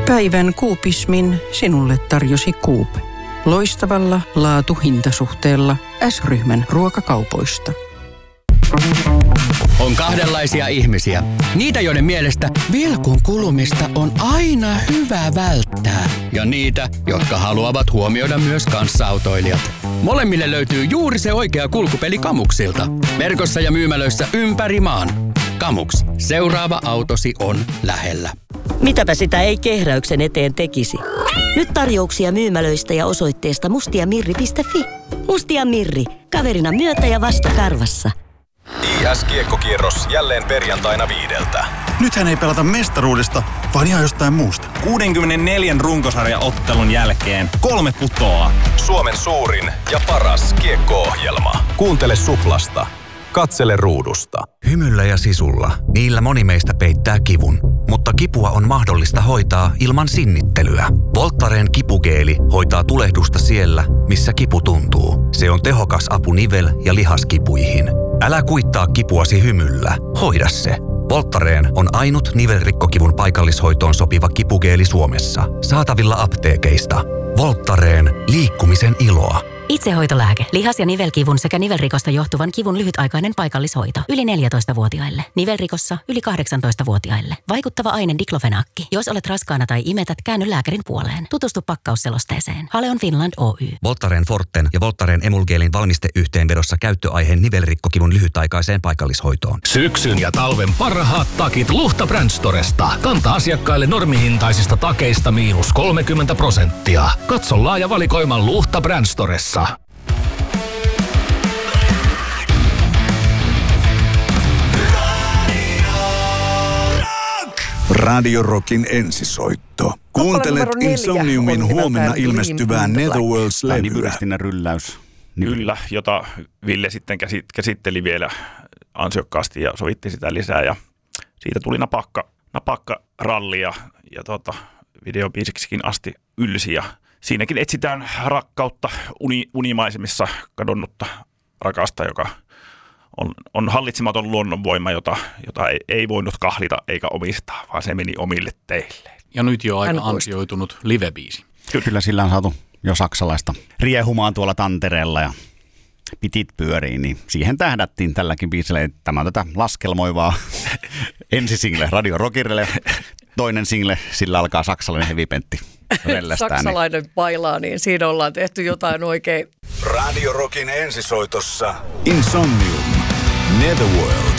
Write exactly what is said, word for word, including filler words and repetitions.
Päivän kuupismin sinulle tarjosi Coop. Loistavalla laatu-hintasuhteella S-ryhmän ruokakaupoista. On kahdenlaisia ihmisiä. Niitä, joiden mielestä vilkun kulumista on aina hyvä välttää. Ja niitä, jotka haluavat huomioida myös kanssaautoilijat. Molemmille löytyy juuri se oikea kulkupeli Kamuksilta. Verkossa ja myymälöissä ympäri maan. Kamuks. Seuraava autosi on lähellä. Mitäpä sitä ei kehräyksen eteen tekisi. Nyt tarjouksia myymälöistä ja osoitteesta mustiamirri piste fi. Mustia Mirri. Kaverina myötä ja vasta karvassa. I S-kiekkokierros jälleen perjantaina viideltä. Nythän ei pelata mestaruudesta, vaan ihan jostain muusta. kuudenkymmenenneljän runkosarjaottelun jälkeen kolme putoaa. Suomen suurin ja paras kiekko-ohjelma. Kuuntele Suplasta. Katsele ruudusta. Hymyllä ja sisulla. Niillä moni meistä peittää kivun. Mutta kipua on mahdollista hoitaa ilman sinnittelyä. Voltaren kipugeeli hoitaa tulehdusta siellä, missä kipu tuntuu. Se on tehokas apu nivel- ja lihaskipuihin. Älä kuittaa kipuasi hymyllä. Hoida se. Voltaren on ainut nivelrikkokivun paikallishoitoon sopiva kipugeeli Suomessa. Saatavilla apteekeista. Voltaren. Liikkumisen iloa. Itsehoitolääke. Lihas- ja nivelkivun sekä nivelrikosta johtuvan kivun lyhytaikainen paikallishoito. Yli neljätoistavuotiaille. Nivelrikossa yli kahdeksantoistavuotiaille. Vaikuttava aine diklofenaakki. Jos olet raskaana tai imetät, käänny lääkärin puoleen. Tutustu pakkausselosteeseen. Haleon Finland Oy. Voltaren Forten ja Voltaren Emulgeelin valmisteyhteenvedossa käyttöaiheen nivelrikkokivun lyhytaikaiseen paikallishoitoon. Syksyn ja talven parhaat takit Luhta Brand Storesta. Kanta asiakkaille normihintaisista takeista miinus kolmekymmentä prosenttia. Katso laaja valikoima Luhta Brand Storessa. Radio Rockin ensisoitto. Kuuntelet Insomniumin huomenna ilmestyvää Netherworlds-levyä. rylläys. Kyllä, jota Ville sitten käsitteli vielä ansiokkaasti ja sovitti sitä lisää. Ja siitä tuli napakka, napakka ralli ja, ja tota, videobiisiksikin asti ylsi. Ja siinäkin etsitään rakkautta uni, unimaisemissa kadonnutta rakasta, joka on, on hallitsematon luonnonvoima, jota, jota ei, ei voinut kahlita eikä omistaa, vaan se meni omille teille. Ja nyt jo aika ansioitunut livebiisi. Kyllä. Kyllä sillä on saatu jo saksalaista riehumaan tuolla tantereella ja pitit pyörii, niin siihen tähdättiin tälläkin biisillä. Tämä on tätä laskelmoivaa ensisingle Radio Rockille. Toinen single, sillä alkaa saksalainen hevipentti rellestää. Saksalainen niin bailaa, niin siinä ollaan tehty jotain oikein. Radio Rockin ensisoitossa Insomnium, Netherworld.